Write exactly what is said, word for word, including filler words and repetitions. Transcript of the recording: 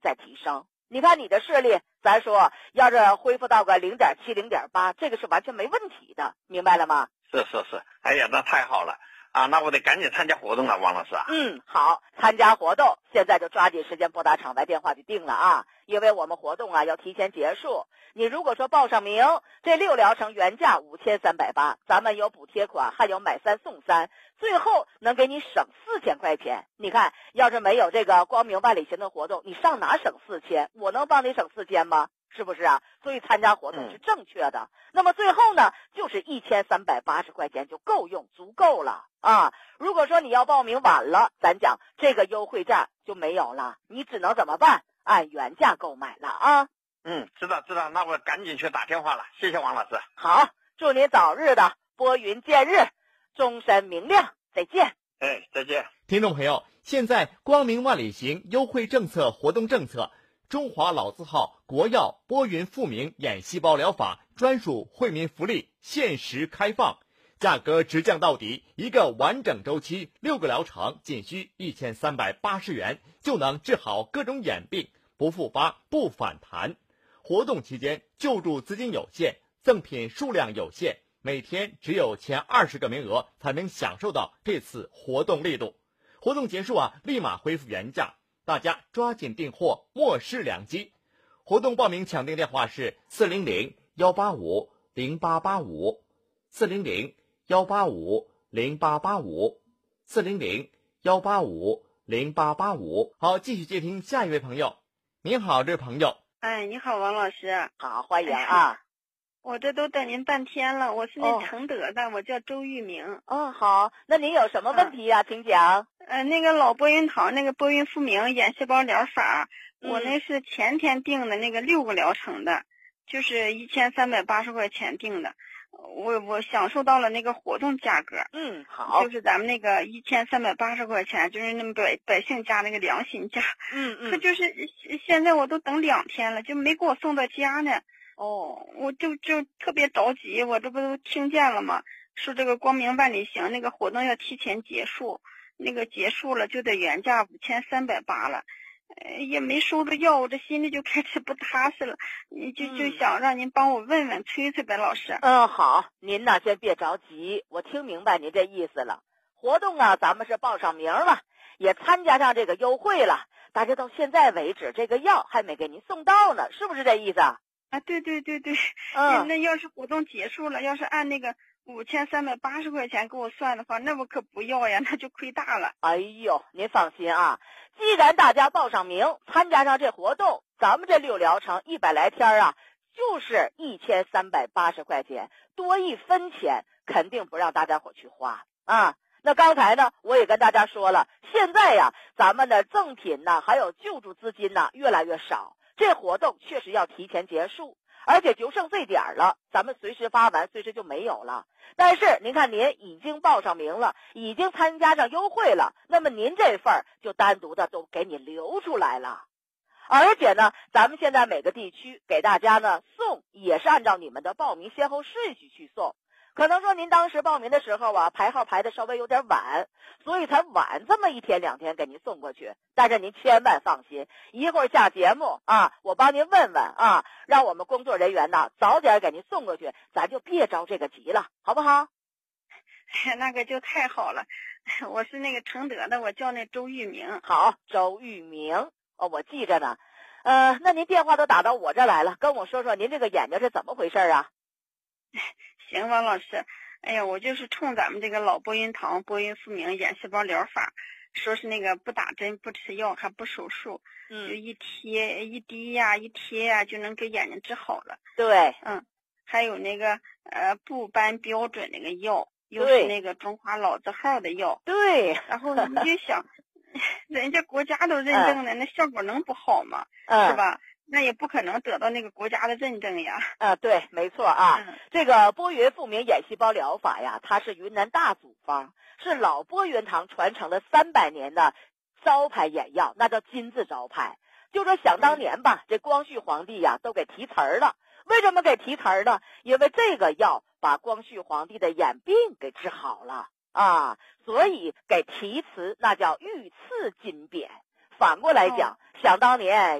在提升。你看你的视力，咱说要是恢复到个 零点七、零点八， 这个是完全没问题的，明白了吗？ 是是是，哎呀，那太好了啊！那我得赶紧参加活动了，王老师啊。 嗯，好，参加活动现在就抓紧时间拨打场外电话去定了啊，因为我们活动啊要提前结束。你如果说报上名，这六疗程原价五千三百八，咱们有补贴款，还有买三送三，最后能给你省四千块钱。你看，要是没有这个光明万里行的活动，你上哪省四千？我能帮你省四千吗？是不是啊？所以参加活动是正确的。嗯、那么最后呢，就是一千三百八十块钱就够用，足够了啊！如果说你要报名晚了，咱讲这个优惠价就没有了，你只能怎么办？按原价购买了啊！ 嗯，知道知道，那我赶紧去打电话了。谢谢王老师。 好，祝您早日的拨云见日，终身明亮。再见。 哎，再见。 听众朋友，现在光明万里行优惠政策活动政策。中华老字号国药拨云复明眼细胞疗法专属惠民福利限时开放，价格直降到底，一个完整周期六个疗程仅需一千三百八十元，就能治好各种眼病，不复发不反弹。活动期间救助资金有限，赠品数量有限，每天只有前二十个名额才能享受到这次活动力度。活动结束啊，立马恢复原价。大家抓紧订货，莫失良机。活动报名抢订电话是四零零幺八五零八八五，四零零幺八五零八八五，四零零幺八五零八八五。好，继续接听下一位朋友。您好，这位朋友。 哎，你好，王老师。 好，欢迎啊。 我这都等您半天了，我是那承德的，哦、我叫周玉明。 哦，好，那您有什么问题呀、啊？请讲。 呃，那个老拨云堂那个拨云复明眼细胞疗法，嗯、我那是前天订的那个六个疗程的，就是一千三百八十块钱订的，我我享受到了那个活动价格。 嗯，好， 就是咱们那个一千三百八十块钱，就是那么百百姓家那个良心价。 嗯嗯。 可就是现在我都等两天了，就没给我送到家呢。 哦， 我就就特别着急，我这不都听见了吗？说这个光明万里行那个活动要提前结束，那个结束了就得原价五千三百八了，呃，也没收着药，我这心里就开始不踏实了。你就就想让您帮我问问催催呗，老师。 嗯，好，您呢先别着急，我听明白您这意思了。活动啊，咱们是报上名了，也参加上这个优惠了，但是到现在为止，这个药还没给您送到呢，是不是这意思啊？ 啊，对对对对， 嗯， 那要是活动结束了，要是按那个五千三百八十块钱给我算的话，那我可不要呀，那就亏大了。 哎呦，您放心啊，既然大家报上名，参加上这活动，咱们这六疗程一百来天啊，就是一千三百八十块钱，多一分钱肯定不让大家伙去花啊。那刚才呢，我也跟大家说了，现在呀，咱们的赠品呢，还有救助资金呢，越来越少。这活动确实要提前结束，而且就剩这点了，咱们随时发完，随时就没有了。但是您看，您已经报上名了，已经参加上优惠了，那么您这份儿就单独的都给你留出来了。而且呢，咱们现在每个地区给大家呢送，也是按照你们的报名先后顺序去送。可能说您当时报名的时候啊，排号排的稍微有点晚，所以才晚这么一天两天给您送过去。但是您千万放心，一会儿下节目啊，我帮您问问啊，让我们工作人员呢早点给您送过去，咱就别着这个急了，好不好？ 那个就太好了，我是那个承德的，我叫那周玉明。 好，周玉明，哦，我记着呢。呃，那您电话都打到我这来了，跟我说说您这个眼睛是怎么回事啊？ 行，王老师，哎呀，我就是冲咱们这个老拨云堂拨云复明眼细胞疗法，说是那个不打针不吃药还不手术， 嗯， 就一贴一滴呀、啊、一贴呀、啊、就能给眼睛治好了。 对， 嗯，还有那个呃不颁标准那个药，又是那个中华老字号的药。 对， 然后你就想，人家国家都认证了，嗯、那效果能不好吗？ 嗯， 是吧？那也不可能得到那个国家的认证呀。 啊，对，没错啊。 嗯、 这个拨云复明眼细胞疗法呀，它是云南大组方，是老拨云堂传承了三百年的招牌眼药，那叫金字招牌。就说想当年吧，嗯、这光绪皇帝呀都给题词儿了。为什么给题词儿呢？因为这个药把光绪皇帝的眼病给治好了啊，所以给题词那叫御赐金匾。反过来讲，哦、想当年